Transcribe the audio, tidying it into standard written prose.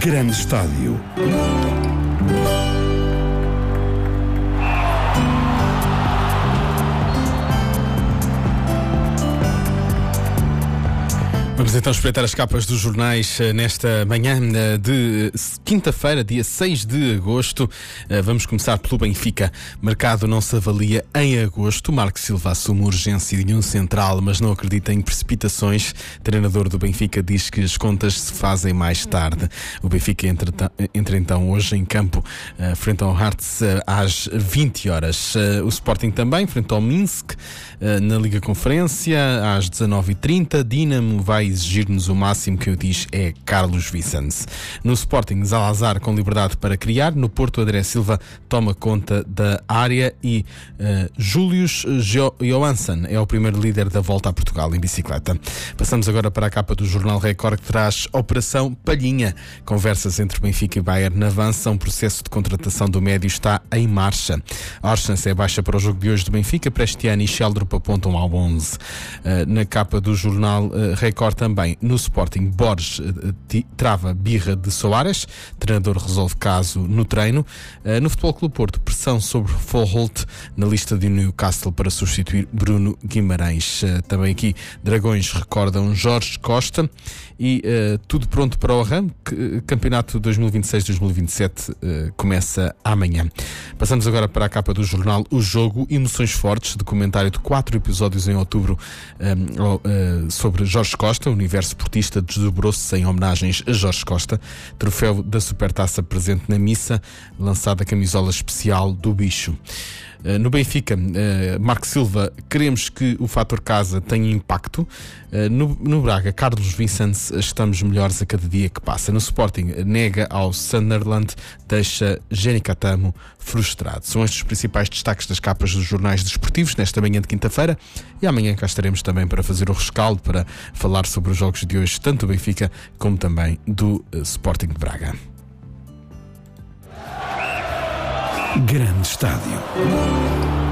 Grande Estádio. Vamos então espreitar as capas dos jornais nesta manhã de quinta-feira, dia 6 de agosto. Vamos começar pelo Benfica. Mercado não se avalia em agosto. Marco Silva assume urgência de um central, mas não acredita em precipitações. Treinador do Benfica diz que as contas se fazem mais tarde. O Benfica entra então hoje em campo frente ao Hearts às 20 horas. O Sporting também frente ao Minsk na Liga Conferência às 19h30. Dinamo vai exigir-nos o máximo, que eu diz é Carlos Vicens. No Sporting, Zalazar com liberdade para criar. No Porto, André Silva toma conta da área e Július Johansson é o primeiro líder da volta a Portugal em bicicleta. Passamos agora para a capa do Jornal Record, que traz Operação Palhinha. Conversas entre Benfica e Bayern avançam. O processo de contratação do médio está em marcha. Orsens é baixa para o jogo de hoje do Benfica. Prestiano e Sheldrup apontam ao 11. Na capa do Jornal Record também, no Sporting, Borges trava birra de Soares. Treinador resolve caso no treino. No Futebol Clube Porto, pressão sobre Fouholt na lista de Newcastle para substituir Bruno Guimarães. Também aqui, Dragões recordam Jorge Costa e tudo pronto para o arranque. Campeonato 2026-2027 começa amanhã. Passamos agora para a capa do jornal O Jogo. Emoções fortes, documentário de 4 episódios em outubro sobre Jorge Costa. O universo portista desdobrou-se em homenagens a Jorge Costa. Troféu da Supertaça presente na missa, lançada a camisola especial do bicho. No Benfica, Marco Silva, queremos que o fator casa tenha impacto. No Braga, Carlos Vicens, estamos melhores a cada dia que passa. No Sporting, nega ao Sunderland, deixa Jenny Catamo frustrado. São estes os principais destaques das capas dos jornais desportivos nesta manhã de quinta-feira, e amanhã cá estaremos também para fazer o rescaldo, para falar sobre os jogos de hoje, tanto do Benfica como também do Sporting de Braga. Grande Estádio.